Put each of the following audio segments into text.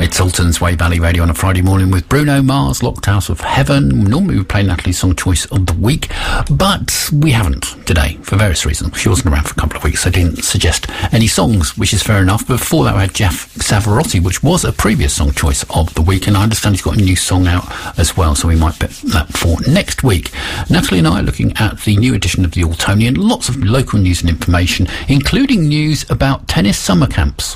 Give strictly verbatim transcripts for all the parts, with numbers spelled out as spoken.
It's Sultan's Way Valley Radio on a Friday morning with Bruno Mars, Locked Out of Heaven. Normally we play Natalie's Song Choice of the Week, but we haven't today for various reasons. She wasn't around for a couple of weeks, so I didn't suggest any songs, which is fair enough. But before that we had Jeff Savarotti, which was a previous Song Choice of the Week, and I understand he's got a new song out as well, so we might bet that for next week. Natalie and I are looking at the new edition of the Altonian. Lots of local news and information, including news about tennis summer camps.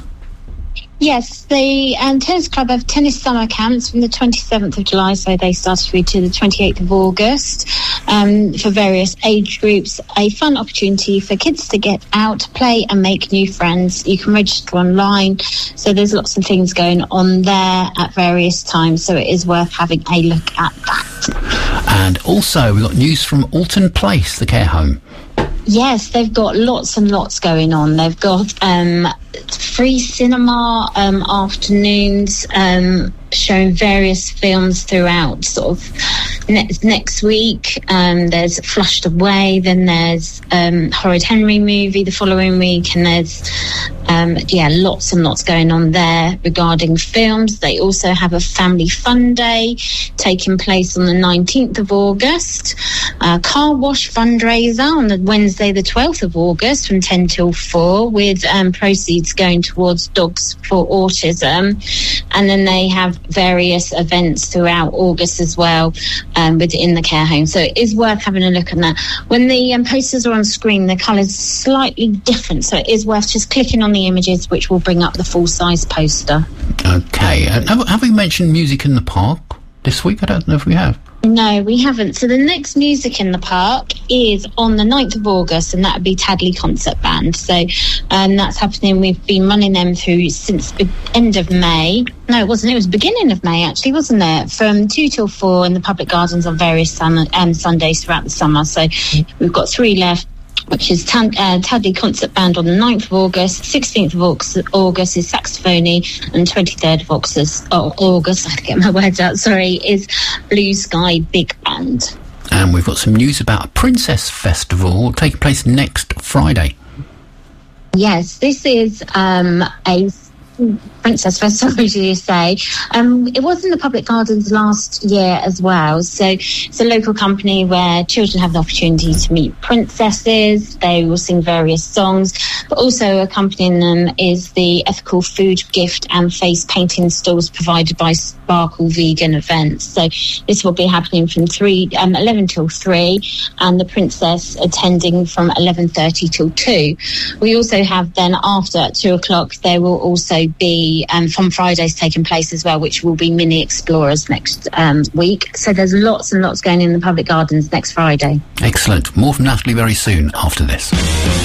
Yes, the um, tennis club have tennis summer camps from the twenty-seventh of July, so they started through to the twenty-eighth of August um, for various age groups. A fun opportunity for kids to get out, play and make new friends. You can register online, so there's lots of things going on there at various times, so it is worth having a look at that. And also we've got news from Alton Place, the care home. Yes, they've got lots and lots going on. They've got um, free cinema um, afternoons, um, showing various films throughout sort of ne- next week. Um, there's Flushed Away, then there's um, Horrid Henry movie the following week, and there's um, yeah, lots and lots going on there regarding films. They also have a family fun day taking place on the nineteenth of August. A car wash fundraiser on the Wednesday the twelfth of August from ten till four, with um, proceeds going towards Dogs for Autism. And then they have various events throughout August as well um, within the care home. So it is worth having a look at that. When the um, posters are on screen, the colour's slightly different, so it is worth just clicking on the images, which will bring up the full-size poster. Okay. Uh, have, have we mentioned Music in the Park this week? I don't know if we have. No, we haven't. So the next Music in the Park is on the ninth of August, and that would be Tadley Concert Band. So um, that's happening. We've been running them through since the end of May. No, it wasn't. It was beginning of May, actually, wasn't it? From two till four in the public gardens on various sun- um, Sundays throughout the summer. So we've got three left, which is Tan- uh, Tadley Concert Band on the ninth of August, sixteenth of August is Saxophony, and twenty-third of August, oh, August, I have to get my words out, sorry, is Blue Sky Big Band. And we've got some news about a Princess Festival taking place next Friday. Yes, this is um, a Princess Festival, as you say. Um, it was in the public gardens last year as well. So it's a local company where children have the opportunity to meet princesses. They will sing various songs, but also accompanying them is the ethical food, gift and face painting stalls provided by Sparkle Vegan Events. So this will be happening from three, um, eleven till three, and the princess attending from eleven thirty till two. We also have then after at two o'clock, there will also be um, from Fridays taking place as well, which will be Mini Explorers next um, week. So there's lots and lots going in the public gardens next Friday. Excellent. More from Natalie very soon after this.